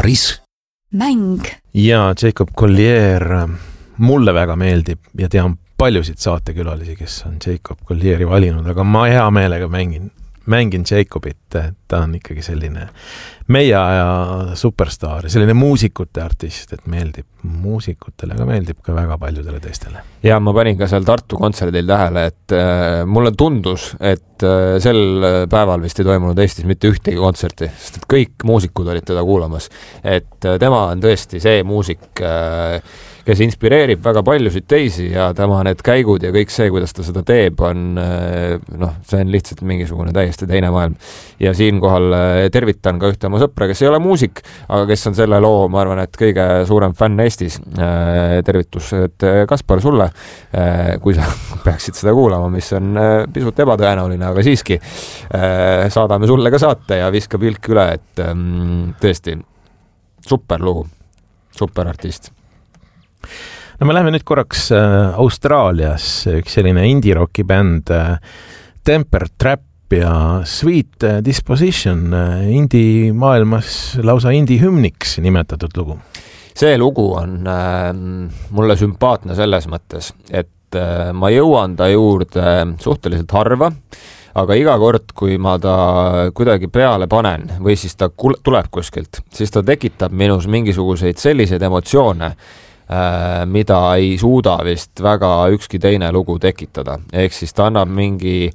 Pariis. Mäng. Ja Jacob Collier mulle väga meeldib ja tean paljusid saatekülalisi, kes on Jacob Collieri valinud, aga ma hea meelega mängin Jacobit, ta on ikkagi selline meie aja superstaar, selline muusikute artist, et meeldib muusikutele, aga meeldib ka väga paljudele teistele. Ja ma panin ka seal Tartu kontserdil tähele, et mulle tundus, et sel päeval vist ei toimunud Eestis mitte ühtegi kontserti, sest et kõik muusikud olid teda kuulamas. Et tema on tõesti see muusik, kes inspireerib väga paljusid teisi ja tema need käigud ja kõik see, kuidas ta seda teeb, on see on lihtsalt mingisugune täiesti teine maailm. Ja siinkohal tervitan ka ühte oma sõpra, kes ei ole muusik, aga kes on selle loo, ma arvan, et kõige suurem fänn Eestis. Tervitus, et Kaspar sulle, kui sa peaksid seda kuulama, mis on pisut ebatõenäoline, aga siiski saadame sulle ka saate ja viska pilk üle, et tõesti super lugu, super artist. No me läheme nüüd korraks Austraalias, üks selline indie-rocki bänd Temper Trap ja Sweet Disposition, indie maailmas lausa indie hümniks nimetatud lugu. See lugu on mulle sümpaatne selles mõttes, et ma jõuan ta juurde suhteliselt harva, aga iga kord, kui ma ta kuidagi peale panen või siis ta tuleb kuskilt, siis ta tekitab minus mingisuguseid selliseid emotsioone, mida ei suuda vist väga ükski teine lugu tekitada. Ehk siis ta annab mingi,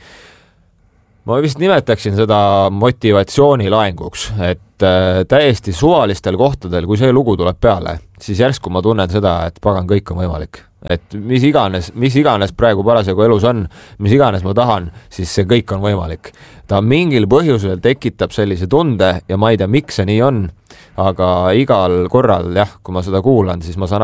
ma vist nimetaksin seda motivatsioonilaenguks, et täiesti suvalistel kohtadel, kui see lugu tuleb peale, siis järsku ma tunnen seda, et pagan, kõik on võimalik. Et mis iganes praegu parasjagu elus on, mis iganes ma tahan, siis see kõik on võimalik. Ta mingil põhjusel tekitab sellise tunde ja ma ei tea, miks see nii on, aga igal korral, jah, kui ma seda kuulan, siis ma saan